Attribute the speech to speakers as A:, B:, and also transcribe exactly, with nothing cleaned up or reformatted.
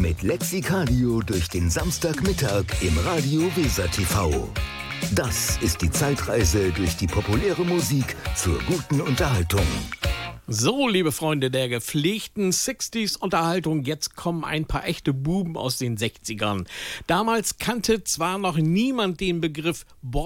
A: mit Lexikadio durch den Samstagmittag im Radio Weser T V. Das ist die Zeitreise durch die populäre Musik zur guten Unterhaltung.
B: So, liebe Freunde der gepflegten sechziger-Unterhaltung, jetzt kommen ein paar echte Buben aus den sechzigern. Damals kannte zwar noch niemand den Begriff